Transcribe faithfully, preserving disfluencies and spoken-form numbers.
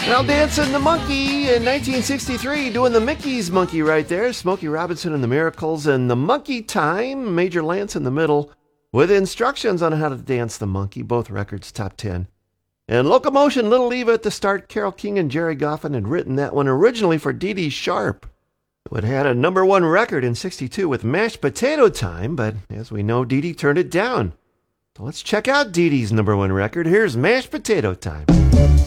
Now dancing the monkey in nineteen sixty-three, doing the Mickey's Monkey right there. Smokey Robinson and the Miracles, and the Monkey Time, Major Lance in the middle, with instructions on how to dance the monkey, both records top ten. And Locomotion, Little Eva at the start. Carole King and Jerry Goffin had written that one originally for Dee Dee Sharp, who had had a number one record in sixty-two with Mashed Potato Time, but as we know, Dee Dee turned it down. So let's check out Dee Dee's number one record. Here's Mashed Potato Time.